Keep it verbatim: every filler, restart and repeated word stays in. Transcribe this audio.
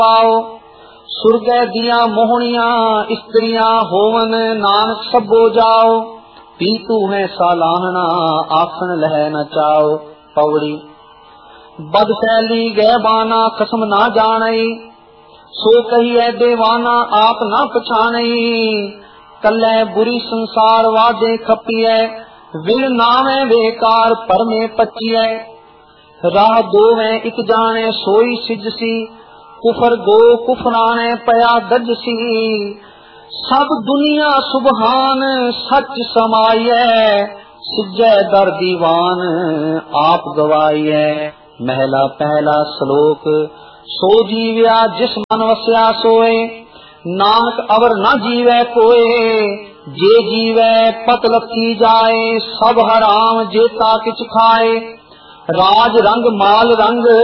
पाओ। सुरगै दिया मोहनिया स्त्रियां होवन नानक सबो जाओ। पीतू है सालाहना आखन लह न चाओ। पौड़ी बदसैली गैबाना कसम ना जानई। सो कहिए देवाना आप ना पछाणई। कल्लै बुरी संसार वादे खपिए। विण नावे बेकार परमे पचिए। राह दोवे इक जाने सोई सिजसी। कुफर गो कुफराने पया दजसी। सब दुनिया सुबहान सच समाइए। सिजै दर दीवान आप गवाइए। महला पहला श्लोक। सो जीव्या जिस मन वस्या सोए। नानक अवर न जीवै कोए। जे जीवै पत लथी जाए। सब हराम जेता किछ खाए। राज रंग माल रंग